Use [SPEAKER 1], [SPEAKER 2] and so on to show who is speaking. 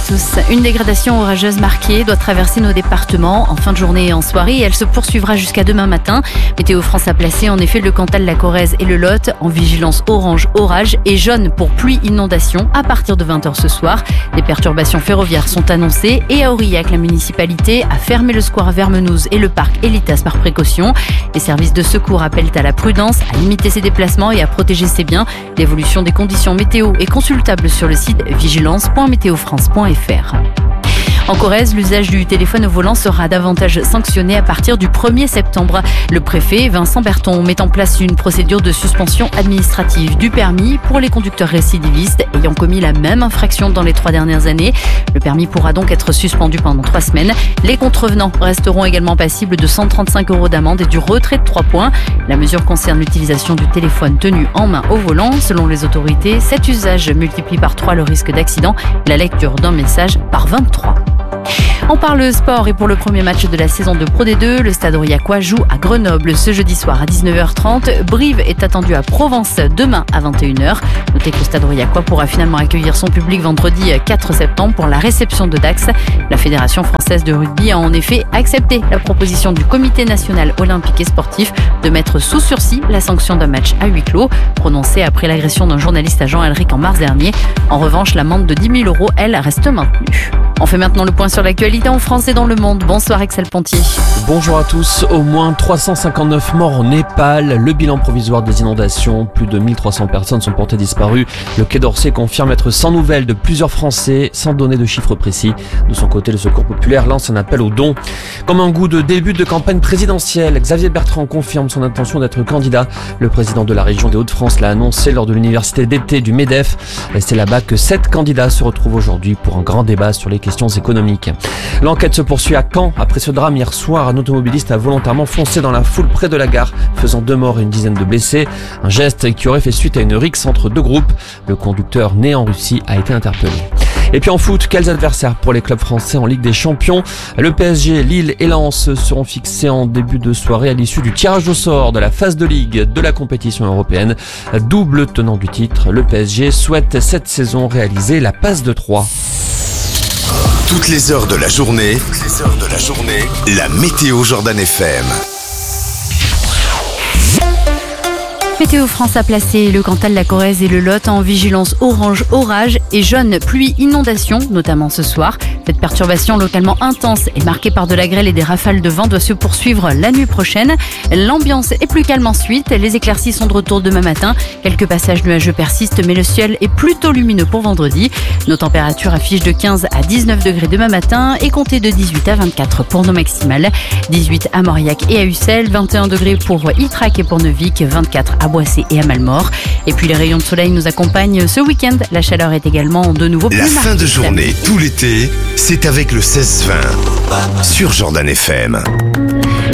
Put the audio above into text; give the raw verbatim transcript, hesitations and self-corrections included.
[SPEAKER 1] tous. Une dégradation orageuse marquée doit traverser nos départements en fin de journée et en soirée et elle se poursuivra jusqu'à demain matin. Météo France a placé en effet le Cantal, la Corrèze et le Lot en vigilance orange orage et jaune pour pluie inondation à partir de vingt heures ce soir. Des perturbations ferroviaires sont annoncées et à Aurillac, la municipalité a fermé le square Vermenouze et le parc Elitas par précaution. Les services de secours appellent à la prudence, à limiter ses déplacements et à protéger ses biens. L'évolution des conditions météo est consultable sur le site vigilance point météo france point f r. En Corrèze, l'usage du téléphone au volant sera davantage sanctionné à partir du premier septembre. Le préfet Vincent Berton met en place une procédure de suspension administrative du permis pour les conducteurs récidivistes ayant commis la même infraction dans les trois dernières années. Le permis pourra donc être suspendu pendant trois semaines. Les contrevenants resteront également passibles de cent trente-cinq euros d'amende et du retrait de trois points. La mesure concerne l'utilisation du téléphone tenu en main au volant. Selon les autorités, cet usage multiplie par trois le risque d'accident et la lecture d'un message par vingt-trois. On parle sport et pour le premier match de la saison de Pro D deux, le Stade Aurillacois joue à Grenoble ce jeudi soir à dix-neuf heures trente. Brive est attendu à Provence demain à vingt et une heures. Notez que le Stade Aurillacois pourra finalement accueillir son public vendredi quatre septembre pour la réception de Dax. La Fédération française de rugby a en effet accepté la proposition du Comité national olympique et sportif de mettre sous sursis la sanction d'un match à huis clos, prononcée après l'agression d'un journaliste à Jean-Alric en mars dernier. En revanche, l'amende de dix mille euros, elle, reste maintenue. On fait maintenant le point sur l'actualité en France et dans le monde. Bonsoir Axel Pontier.
[SPEAKER 2] Bonjour à tous. Au moins trois cent cinquante-neuf morts au Népal. Le bilan provisoire des inondations. Plus de mille trois cents personnes sont portées disparues. Le Quai d'Orsay confirme être sans nouvelles de plusieurs Français, sans donner de chiffres précis. De son côté, le Secours populaire lance un appel aux dons. Comme un goût de début de campagne présidentielle, Xavier Bertrand confirme son intention d'être candidat. Le président de la région des Hauts-de-France l'a annoncé lors de l'université d'été du MEDEF. Et c'est là-bas que sept candidats se retrouvent aujourd'hui pour un grand débat sur les questions économiques. L'enquête se poursuit à Caen. Après ce drame hier soir, un automobiliste a volontairement foncé dans la foule près de la gare, faisant deux morts et une dizaine de blessés. Un geste qui aurait fait suite à une rixe entre deux groupes. Le conducteur né en Russie a été interpellé. Et puis en foot, quels adversaires pour les clubs français en Ligue des Champions? Le P S G, Lille et Lens seront fixés en début de soirée à l'issue du tirage au sort de la phase de Ligue de la compétition européenne. Double tenant du titre, le P S G souhaite cette saison réaliser la passe de trois.
[SPEAKER 3] Toutes les heures de la journée, toutes les heures de la journée, la météo Jordan F M.
[SPEAKER 1] Météo France a placé le Cantal, la Corrèze et le Lot en vigilance orange orage et jaune pluie inondation, notamment ce soir. Cette perturbation localement intense et marquée par de la grêle et des rafales de vent doit se poursuivre la nuit prochaine. L'ambiance est plus calme ensuite. Les éclaircies sont de retour demain matin. Quelques passages nuageux persistent, mais le ciel est plutôt lumineux pour vendredi. Nos températures affichent de quinze à dix-neuf degrés demain matin et comptez de dix-huit à vingt-quatre pour nos maximales. dix-huit à Mauriac et à Ussel, vingt et un degrés pour Ytrac et pour Neuvik, vingt-quatre à Boissé et à Malmort. Et puis les rayons de soleil nous accompagnent ce week-end. La chaleur est également de nouveau plus
[SPEAKER 3] marquée. La fin de journée,
[SPEAKER 1] samedi.
[SPEAKER 3] tout l'été, c'est avec le seize vingt sur Jordan F M.